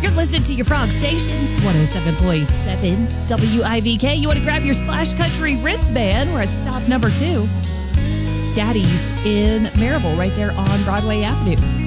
You're listening to your Frog Stations, 107.7 WIVK. You want to grab your Splash Country wristband? We're at stop number 2. Gaddy's in Maryville, right there on Broadway Avenue.